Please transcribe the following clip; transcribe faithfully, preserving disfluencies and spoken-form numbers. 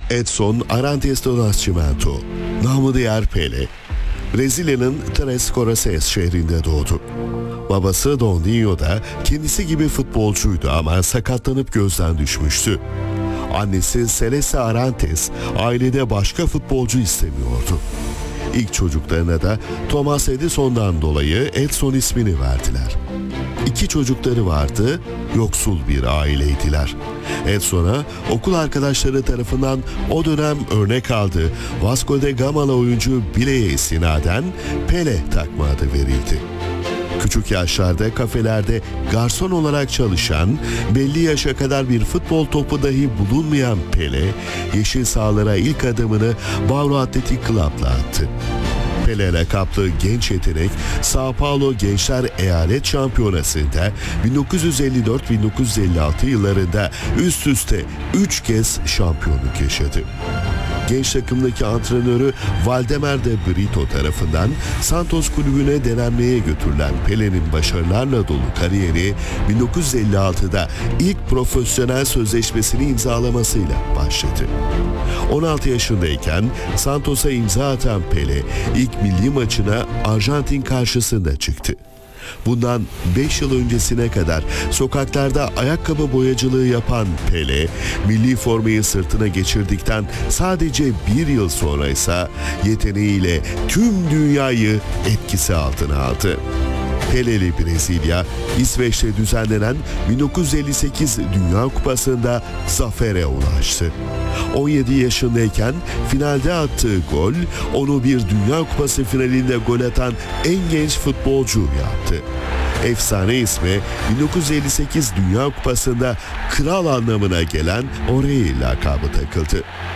Edson Arantes do Nascimento, namı diğer Pele, Brezilya'nın Três Corações şehrinde doğdu. Babası Dondinho da kendisi gibi futbolcuydu ama sakatlanıp gözden düşmüştü. Annesi Celeste Arantes ailede başka futbolcu istemiyordu. İlk çocuklarına da Thomas Edison'dan dolayı Edson ismini verdiler. İki çocukları vardı, yoksul bir aileydiler. Edson'a okul arkadaşları tarafından o dönem örnek aldığı Vasco da Gamalı oyuncu Bile'ye istinaden Pele takma adı verildi. Küçük yaşlarda kafelerde garson olarak çalışan, belli yaşa kadar bir futbol topu dahi bulunmayan Pele, yeşil sahalara ilk adımını Bauru Athletic Club'la attı. Pele lakaplı genç yetenek, São Paulo Gençler Eyalet Şampiyonası'nda bin dokuz yüz elli dört bin dokuz yüz elli altı yıllarında üst üste üç kez şampiyonluk yaşadı. Genç takımdaki antrenörü Valdemar de Brito tarafından Santos kulübüne denenmeye götürülen Pele'nin başarılarla dolu kariyeri bin dokuz yüz elli altıda ilk profesyonel sözleşmesini imzalamasıyla başladı. on altı yaşındayken Santos'a imza atan Pele ilk milli maçına Arjantin karşısında çıktı. Bundan beş yıl öncesine kadar sokaklarda ayakkabı boyacılığı yapan Pele, milli formayı sırtına geçirdikten sadece bir yıl sonra ise yeteneğiyle tüm dünyayı etkisi altına aldı. Peleli Brezilya, İsveç'te düzenlenen bin dokuz yüz elli sekiz Dünya Kupası'nda zafere ulaştı. on yedi yaşındayken finalde attığı gol, onu bir Dünya Kupası finalinde gol atan en genç futbolcu yaptı. Efsane ismi bin dokuz yüz elli sekiz Dünya Kupası'nda kral anlamına gelen Orey lakabı takıldı.